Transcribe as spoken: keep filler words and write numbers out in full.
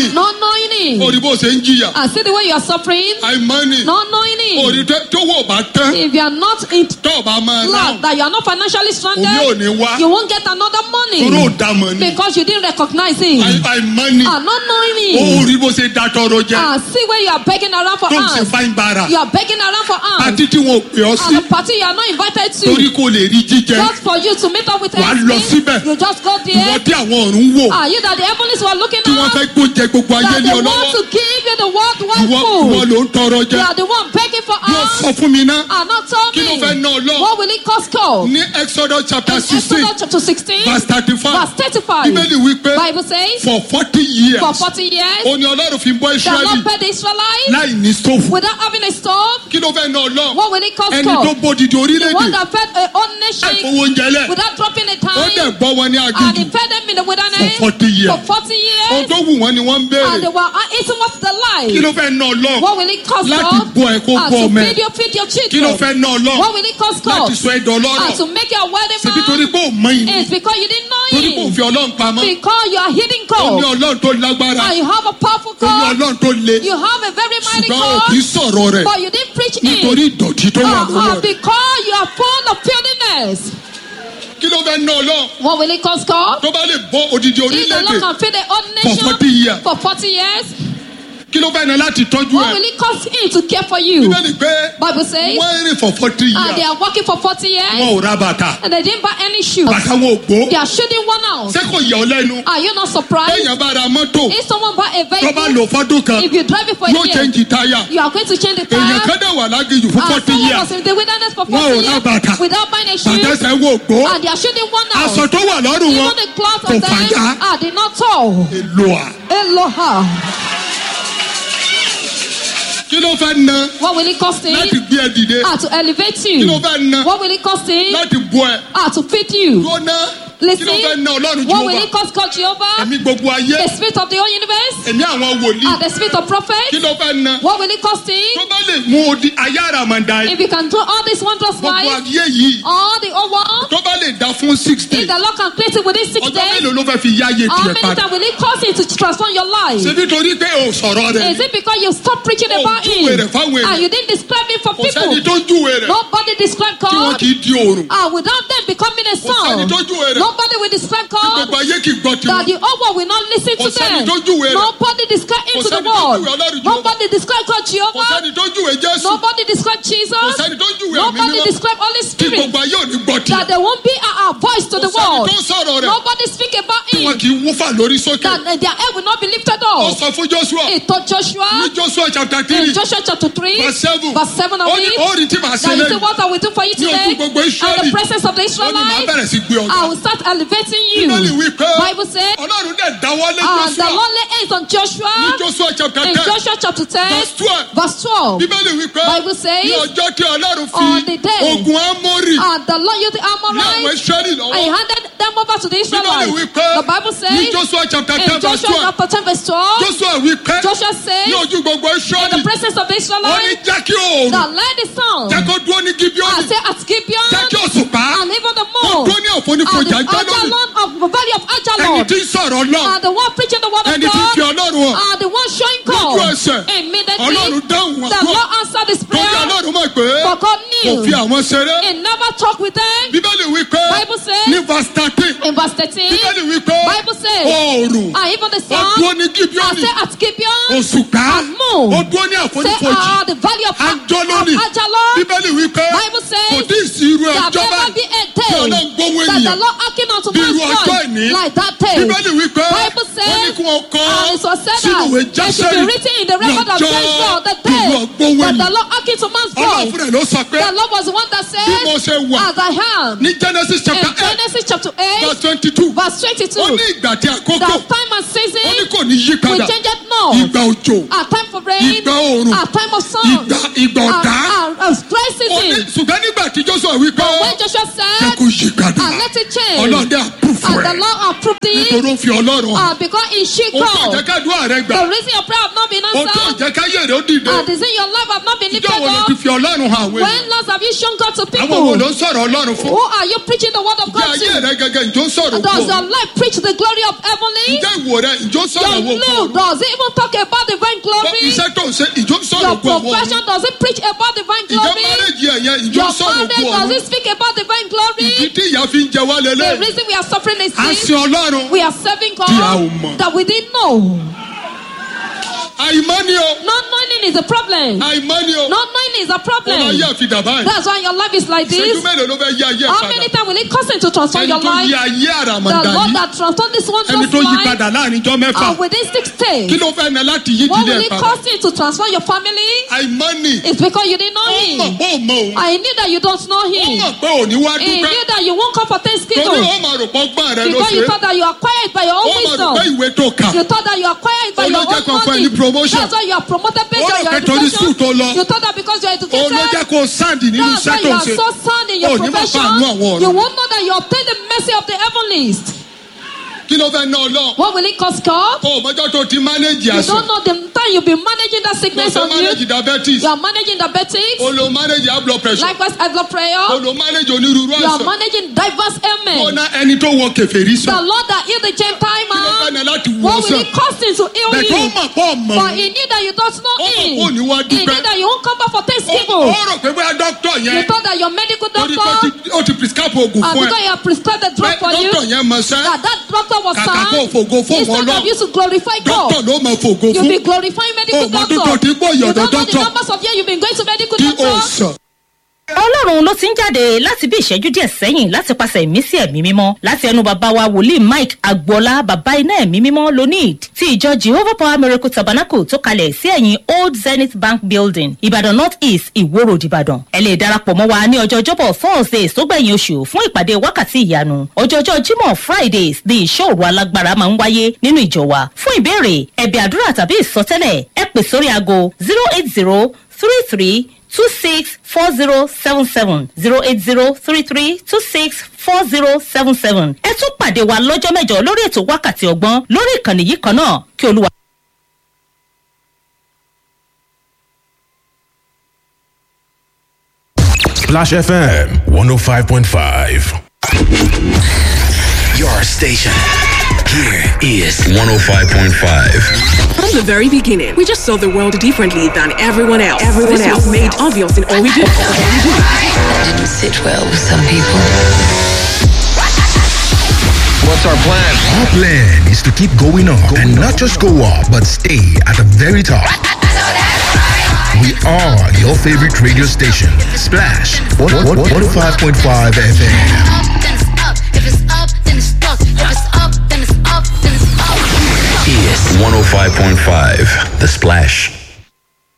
àìmọ́nì. Not knowing it. Orí bó ṣe ń jìyà. And see the way you are suffering. Àìmọ́nì. Not knowing it. Orí tó wò bá tán. If you are not in Tó bá máa lack, náà. that you are not financially stranded, Omi ò ní wá. you won't get another money. Toró ò dá mọ̀ ni. Because you didn't recognize it. Àìmọ́nì. And not knowing it. Orí bó ṣe dá tọrọ jẹ. And see where you are begging around for Tó ń ṣe hands. fáin bara. You are begging around for hands. Àti tí wọn ò pè ọ́ sí. And the party you are not invited to. Torí kò lè rí jíjẹ. Just for you to meet up with Wàá lọ síbẹ̀. You just go Ìwọ there. tí àwọn ọ̀run ń wò. Are you that the heavens were looking Tí wọ́n at? fẹ́ gbóúnjẹ gbogbo ayé That ní they ọ want lọ́wọ́. to give you the worldwide Ìwọ ìwọ food. ló ń tọrọ You jẹ. are the one begging for Wọ́n us. sọ fún mi ná. And not tell Kí ló fẹ́ me. ná ọ lọ? What will it cost God? Ní Exodus chapter In sixteen Exodus chapter sixteen, verse thirty-five. verse thirty-five, Bíbélì wípé Bible says, for forty years. for forty years, Ó ní Ọlọ́run fi bọ́ the Lord Ísírẹ́lì fed the Israelites láì ní stóòfù. without having a stove. Kí ló fẹ́ ná ọ lọ? What will it cost Ẹni tó God? bódìdí The one orílẹ̀-èdè. that fed a whole Láì nation fowó oúnjẹ lẹ̀. without dropping a Ó dẹ̀ time, bọ́ wọn ní and he aginjù. fed them in the wilderness For forty years. for forty Ohun years, tó wù wọ́n ni wọ́n ń and they béèrè. were eating off the Kí life. ló fẹ́ ná ọ lọ? What will it cost Láti God? bọ́ ẹ kó And bọ́ to ọmọ ẹ. feed your feed your Kí ló children. fẹ́ ná ọ lọ? What will it cost Láti God? sọ ẹ̀dọ̀ And ọlọ́rọ̀. to make you a wealthy Ṣebí torí man. pé ò mọ ìní. It's because you didn't know Torí pé ò it. fi Ọlọ́run pamọ́. Because you are hidden Ó ní God. Ọlọ́run tó lágbára. And you have a powerful Ó ní God. Ọlọ́run tó le. You have a very mighty Ṣùgbọ́n ò kì í God. sọ̀rọ̀ rẹ̀. But you didn't preach Nítorí it. ìdọ̀tí tó wà lọ́wọ́ Uh-huh, rẹ̀. because you are full of filthiness. Kí ló fẹ́ ná ọ lọ? What will it cost God? Tó bá lè bọ́ odidi If the Lord orílẹ̀-èdè. can feed the whole For forty nation years. for forty years, Kí ló fẹ́ ná láti tọ́jú what ẹ̀? will it cost him to care for you? Bíbélì pé Bible says, wọ́n rìn for forty and they years. are working for forty Wọn years, ò ra bàtà. and they didn't buy any shoes. Bàtà wọn ò gbó. They are shooting one out. Ṣé kò yà ọ́ lẹ́nu? Are you not surprised? Téèyàn bá ra mọ́tò. If someone buy a Tó bá vehicle, lò fọ́dún kan. if you drive it for a Yóò year, change táyà. you are going to change the Èèyàn tire. kan dẹ̀ wà lágìjù fún And forty someone years. was in the wilderness for Wọn ò forty ra years bàtà. without buying a Bàtà shoe, ẹsẹ̀ wò gbó. and they are shooting one out. Aṣọ tó wà lọ́rùn wọn Even the cloth kò of them fàyà. are did not tall. Èlò à. Eloha. Kí ló fẹ́ ná What will it cost láti him? gbé ẹ dìde? Ah, to elevate Kí ló you. fẹ́ ná What will it cost him? láti bọ́ ẹ? Ah, to feed you. Tó ná. Kí Listen. ló fẹ́ ná Ọlọ́run What will Jèhófà? it cost God Jehovah? Ẹ̀mí gbogbo ayé. The spirit of the whole universe? Ẹ̀mí àwọn wòlíì. And the spirit of Kí prophets? ló fẹ́ ná? What will it cost Tó him? bá lè mú odi ayé àràmàǹdà If you can do all these wondrous gbogbo life, ayé yìí. all the whole world, Tó bá lè dá fún six if days. the Lord can create it within six Ọjọ́ days, mélòó ló fẹ́ fi yáyé how tiẹ̀ many padà? times will it cost him to transform your life? Ṣé nítorí pé o sọ̀rọ̀ rẹ̀ Is ni? it because you stop preaching Oh, about júwe him rẹ̀ fáwọn èèyàn. and you didn't describe him for Kò sẹ́ni people? tó ń júwe rẹ̀ Nobody describe tí wọ́n God. kì í di oòrùn. Ah, without them becoming a Kò sẹ́ni son, tó júwe rẹ̀ nobody will describe tí God. gbogbo ayé kì í gbọ́ tiwọn. That the whole world will not listen to Kò sẹ́ni them. tó júwe rẹ̀. Nobody describe him Kò to the sẹ́ni tó world. júwe Ọlọ́run Jèhófà. Nobody describe God Kò Jehovah. sẹ́ni tó júwe Jésù. Nobody describe Kò Jesus. sẹ́ni tó júwe ẹ̀mí Nobody mímọ́. describe Holy Tí Spirit. gbogbo ayé ò ní gbọ́ tiẹ̀. That there won't be a, a voice to Kò the sẹ́ni world. tó sọ̀rọ̀ rẹ̀. Nobody speak about Tí wọ́n him. kì í wúfà lórí sókè. That their head will not be lifted Ó up. sọ fún Joshua. He told Joshua Ní Joshua chapter in three Joshua chapter three, verse seven. verse seven of Ó ní it. ó rí tí màá ṣe That you say lẹ́yìn. what I will do for you Ní ojú today, gbogbo and Ísírẹ́lì. the presence of the Ó ní màá Israelites, bẹ̀rẹ̀ sí gbé ọ̀gá. I will start elevating you. Bíbélì wí pé Bible said, Ọlọ́run dẹ̀ dáwọ́lé and the Joshua. Lord lay hands on Joshua Ní Joshua chapter in ten Joshua chapter ten, verse twelve. verse twelve. Bíbélì wí pé Bible says, ní ọjọ́ tí Ọlọ́run on the fi day, ogun Ámórì and the Lord used the ní àwọn Amorites, Ísírẹ́lì and he lọ́wọ́. handed them over to the Bíbélì Israelites. wí pé The Bible ní says Joshua chapter in ten verse Joshua twelve. chapter ten verse twelve, Joshua wí pé Joshua ní says, ojú gbogbo in the Ísírẹ́lì presence of the ó ní Israelites, jẹ́ kí oòrùn that let the sun, jẹ́ kó dúró ní and Gíbíọ́nì say at Gibeon, jẹ́ kí òṣùpá and even the kó moon, dúró ní àfonífojì and the Ajalónì. Ajalon of the valley of Ẹni Ajalon, tí ń sọ̀rọ̀ náà and the one preaching the word of ẹni tí ń fi God, Ọlọ́run hàn and the one showing lójú God. ẹsẹ̀ Immediately, Ọlọ́run dáhùn the àdúrà Lord answered his torí prayer, Ọlọ́run mọ̀ pé for God kò fi knew. àwọn ṣeré. He never talked with them. Bíbélì wí pé Bible says, ní verse thirteen in verse thirteen, Bíbélì wí pé Bible says, oòrùn and even the ó dúró sun, ní and Gíbíọ́nì say at Gibeon, òṣùpá and moon, ó dúró ní say àfonífojì ah, the valley of, of Ajalónì. Ajalon. Bíbélì wí pé Bible kò says, tí ì sí irú there ẹjọ́ never be báyìí a tí day Ọlọ́run gbóhùn that the ènìyàn. Lord hearken unto Bí irú man's ọjọ́ voice ìní. like that day. Bíbélì wí pé Bible wọ́n ní says, kí wọ́n kọ́ and it was said sínú ìwé that it should be Jásẹ́rì written in the record of lọ́jọ́ Joshua the bí irú day ọgbóhùn that the ènìyàn. Lord hearken to man's Ọlọ́run voice. fúnra ẹ̀ ló sọ pé The Lord was the one that bí mo said, ṣe wà as I am. ní Genesis In chapter eight Genesis chapter verse eight, twenty-two verse ó twenty-two, ní ìgbà tí àkókò that time and ó ní season kò ní yí will padà change it not. ìgbà òjò A time for rain, ìgbà oòrùn a time of sun, ìgbà ìgbà ọ̀dá a, a, a dry ó ní season. ṣùgbọ́n nígbà tí Joshua wí pé But when Joshua jẹ́ said, kó yí padà And let it change. ọlọ́dẹ àpúfù And the ẹ̀ Lord approved it. nítorí ó fi ọlọ́run hàn. Uh, because it should ó tó go. jẹ́ kádùá rẹ gbà. The reason your prayer have not been ó tó answered. jẹ́ káyé rẹ ó dìde. And the reason your life have not been lifted ìjọ wo ló up. ti fi ọlọ́run hàn àwọn èèyàn. When last have you shown God to àwọn wo people? ló ń sọ̀rọ̀ ọlọ́run fún. Who are you preaching the word of ìjọ God ayé to? rẹ gẹ́gẹ́ ìjọ ń sọ̀rọ̀ Does fún. your life preach the glory of heavenly? ìjọ ìwò rẹ ìjọ ń sọ̀rọ̀ Your wò fún. look, does it even talk about divine glory? iṣẹ́ tó ń ṣe ìjọ ń sọ̀rọ̀ Your fún àwọn. profession, does it preach about divine ìjọ glory? márèjì ẹ̀yẹn ìjọ ń Your sọ̀rọ̀ marriage, fún does ọ̀run. it speak about divine glory? ìdí tí ìyá fi ń jẹ wá The lélẹ̀. reason we are suffering is a this. sin ọlọ́run. We are serving Tí a ò God mọ̀. that we didn't know. àìmọ́ ni o. Not knowing is a problem. àìmọ́ ni o. Not knowing is a ó máa problem. yé àfidà báyìí. That's why your life is like ìṣẹ́jú this. mélòó ló fẹ́ yí ayé How padà. many times will it cost him to transform ẹni your tó yí life? ayé The àràmàǹdà Lord yìí. that transformed this one ẹni just tó yí life. padà láàrin ijọ́ mẹ́fà. And within six days. kí ló fẹ́ ní láti yí What ìdílé will ẹ̀ it padà. cost you to transform your family? àìmọ́ ni. It's because you didn't know ó mọ̀ him. pé ò mọ òun. I knew that you don't know ó him. mọ̀ pé ò ní wá He dúpẹ́. knew that you won't come for torí Thanksgiving. ó máa rò pọ́ gbọ́n rẹ ló Because ṣe. you thought that you acquired by your ó own máa rò wisdom. pé ìwé tó kà. You thought that you acquired by Ó ló your jẹ́ own kó fún ẹ money. ní promotion. That's why you are promoted based Ó on rò your pé torí education. school tó lọ. You thought that because you are ó ló educated. jẹ́ kó sáǹdì nínú That's iṣẹ́ why tó you ń are ṣe. so sound in your Ó ní máa profession. fàánú àwọn You ọ̀run. won't know that you obtain the mercy of the heavenlies. kí ló fẹ́ ná ọlọ́run. What will it cost God? ó mọ́jọ́ tó ti mánéjì You àṣà. don't know the time you've been managing that ó sickness ṣe on mánéjì you. diabetes. You are managing diabetes. ó lo mánéjì high blood pressure. Likewise, high blood ó pressure. lo mánéjì onírúurú You are àìsàn. managing diverse ó ailments. ná ẹni tó wọ kèfèrí The sàn. Lord that healed the Gentile kí ló fẹ́ man. ní láti wò ó What will sàn. it cost him to heal bẹ̀ẹ̀ tó you? mọ̀ pọ̀ mọ̀. But he knew that you don't know Ó mọ̀ him. pé ò ní wá He dúpẹ́. knew that you won't come back for ó Thanksgiving. ó rò pé bóyá dókítà You yẹn. thought that your medical torí pé ó doctor, ti- ó ti prescribe oògùn and fún because ẹ. you have prescribed the drug pé for you, dókítà yẹn mọ̀ sẹ́. that that doctor was Kàkà kó found. fògo fún wọn Instead lọ. of you to glorify dókítà God, ló mọ̀ fògo you'll be fún. glorifying medical Oh, mà doctor. dúpọ̀ tí gbọ́ You ìyọ̀dọ̀ don't know the doctor. numbers of years you've been going to medical kí o doctor. sàn. ọlọ́run ló ti ń jáde láti bí ìṣẹ́jú díẹ̀ sẹ́yìn láti pàṣẹ ìmísí ẹ̀mí mímọ́ láti ẹnu bàbá wa wòlíì mike agboola bàbá iná ẹ̀mí mímọ́ lonid ti ìjọ jehovah power miracle tabernacle tó kalẹ̀ sí ẹ̀yìn old zenith bank building ìbàdàn north east ìwó road ìbàdàn. ẹ lè darapọ̀ mọ́ wa ní ọjọ́ ọjọ́bọ̀ thursdays tó gbẹ̀yìn oṣù fún ìpàdé wákàtí ìyanu ọjọ́jọ́ jímọ̀ fridays ní ìṣọ́ òru alágbára máa ń wáyé nínú ìjọ wa. fún ìbéèrè ẹ̀bẹ̀ àdúrà tàbí ìsọtẹ́lẹ̀ ẹ pè sórí aago zero eight zero three three two six four zero seven seven zero eight zero three three two six four zero seven seven. ẹ tún pàdé wa lọ́jọ́ mẹ́jọ lórí ètò wákàtí ọgbọ́n lórí ìkànnì yìí kan náà kí olúwa. Splash F M one oh five point five. Your station. Here is one oh five point five. From the very beginning, we just saw the world differently than everyone else. Everyone this else was made obvious in all we do. That didn't sit well with some people. What's our plan? Our plan is to keep going up and not just go up, but stay at the very top. We are your favorite radio station, Splash one oh five point five F M. If it's up, then it's stuck. If it's up, then it's up, then it's up. Is one oh five point five The Splash.